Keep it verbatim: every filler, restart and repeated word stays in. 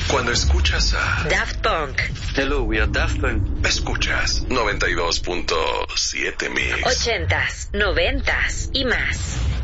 Cuando escuchas a Daft Punk. Hello, we are Daft Punk. Escuchas noventa y dos punto siete Mix. Ochentas, noventas y más.